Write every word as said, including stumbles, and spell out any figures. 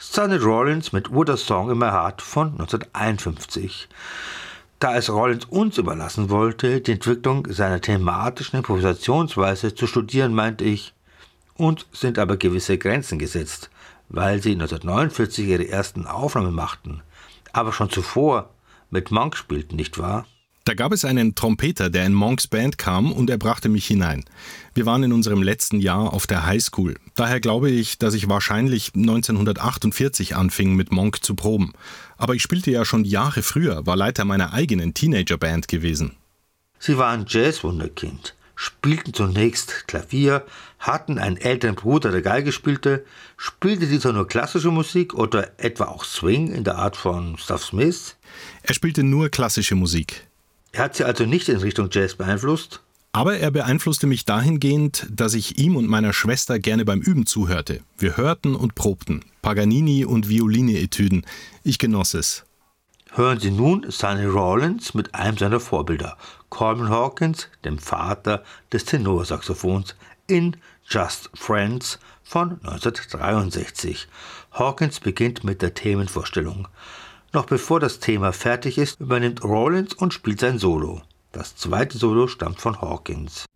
Sonny Rollins mit What a Song in My Heart von neunzehnhunderteinundfünfzig. Da es Rollins uns überlassen wollte, die Entwicklung seiner thematischen Improvisationsweise zu studieren, meinte ich, uns sind aber gewisse Grenzen gesetzt, weil sie neunzehnhundertneunundvierzig ihre ersten Aufnahmen machten, aber schon zuvor mit Monk spielten, nicht wahr? Da gab es einen Trompeter, der in Monks Band kam und er brachte mich hinein. Wir waren in unserem letzten Jahr auf der Highschool. Daher glaube ich, dass ich wahrscheinlich neunzehnhundertachtundvierzig anfing, mit Monk zu proben. Aber ich spielte ja schon Jahre früher, war Leiter meiner eigenen Teenagerband gewesen. Sie waren Jazzwunderkind, spielten zunächst Klavier, hatten einen älteren Bruder, der Geige spielte. Spielte dieser nur klassische Musik oder etwa auch Swing in der Art von Stuff Smith? Er spielte nur klassische Musik. Er hat sie also nicht in Richtung Jazz beeinflusst? Aber er beeinflusste mich dahingehend, dass ich ihm und meiner Schwester gerne beim Üben zuhörte. Wir hörten und probten. Paganini und Violine-Etüden. Ich genoss es. Hören Sie nun Sonny Rollins mit einem seiner Vorbilder, Coleman Hawkins, dem Vater des Tenorsaxophons, in Just Friends von neunzehnhundertdreiundsechzig. Hawkins beginnt mit der Themenvorstellung. Noch bevor das Thema fertig ist, übernimmt Rollins und spielt sein Solo. Das zweite Solo stammt von Hawkins.